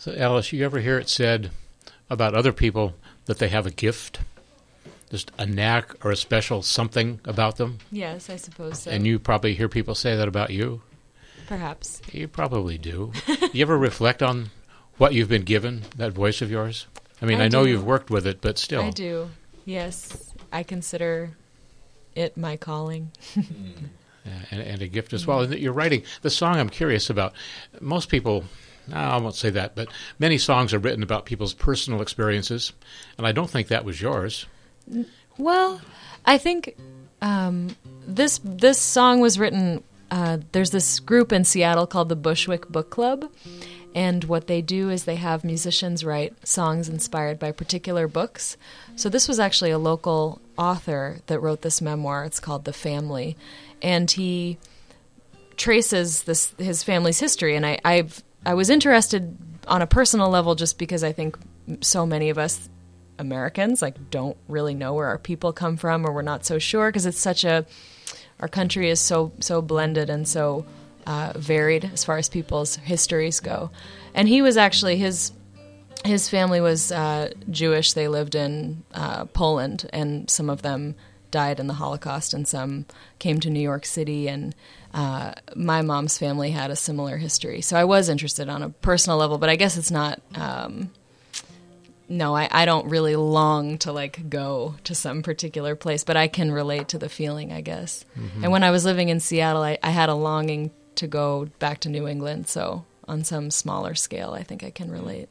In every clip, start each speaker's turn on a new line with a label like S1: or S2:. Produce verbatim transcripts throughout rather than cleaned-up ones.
S1: So, Alice, you ever hear it said about other people that they have a gift? Just a knack or a special something about them?
S2: Yes, I suppose so.
S1: And you probably hear people say that about you?
S2: Perhaps.
S1: You probably do. You ever reflect on what you've been given, that voice of yours? I mean, I,
S2: I
S1: know
S2: do.
S1: you've worked with it, but still.
S2: I do. Yes. I consider it my calling.
S1: Yeah, and, and a gift as well. And you're writing the song I'm curious about. Most people, no, I won't say that, but many songs are written about people's personal experiences, and I don't think that was yours.
S2: Well, I think um, this this song was written. Uh, there's this group in Seattle called the Bushwick Book Club, and what they do is they have musicians write songs inspired by particular books. So this was actually a local author that wrote this memoir. It's called The Family, and he traces this his family's history. And I I've, I was interested on a personal level just because I think so many of us Americans like don't really know where our people come from, or we're not so sure because it's such a our country is so so blended and so uh, varied as far as people's histories go. And he was actually his his family was uh, Jewish. They lived in uh, Poland, and some of them died in the Holocaust, and some came to New York City. And uh, my mom's family had a similar history, so I was interested on a personal level. But I guess it's not. Um, No, I, I don't really long to, like, go to some particular place, but I can relate to the feeling, I guess. Mm-hmm. And when I was living in Seattle, I, I had a longing to go back to New England, so on some smaller scale, I think I can relate.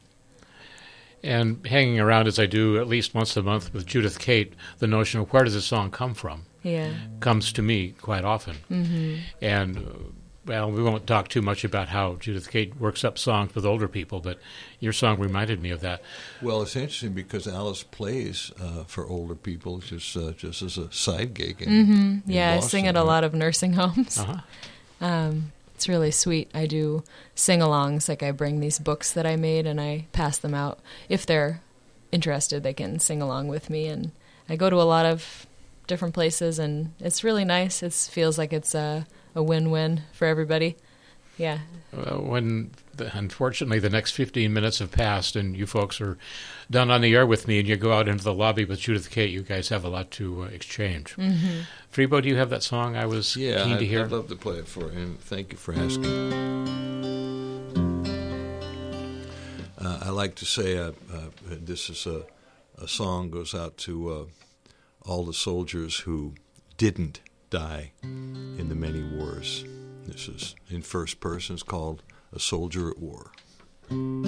S1: And hanging around, as I do at least once a month with Judith Kate, the notion of where does this song come from
S2: yeah.
S1: comes to me quite often. Mm-hmm. And... Uh, Well, we won't talk too much about how Judith Kate works up songs with older people, but your song reminded me of that.
S3: Well, it's interesting because Alice plays uh, for older people just uh, just as a side gig. In,
S2: mm-hmm.
S3: in
S2: yeah,
S3: Boston,
S2: I sing at a
S3: right?
S2: lot of nursing homes.
S1: Uh-huh.
S2: Um, it's really sweet. I do sing-alongs. Like I bring these books that I made and I pass them out. If they're interested, they can sing along with me. And I go to a lot of different places, and it's really nice. It feels like it's a... a win-win for everybody. Yeah.
S1: Uh, when, the, unfortunately, the next fifteen minutes have passed and you folks are done on the air with me and you go out into the lobby with Judith Kate, you guys have a lot to uh, exchange. Mm-hmm. Freebo, do you have that song I was
S3: yeah,
S1: keen to
S3: I'd,
S1: hear?
S3: I'd love to play it for you, and thank you for asking. Uh, I like to say uh, uh, this is a, a song goes out to uh, all the soldiers who didn't die in the many wars. This is in first person. It's called A Soldier at War.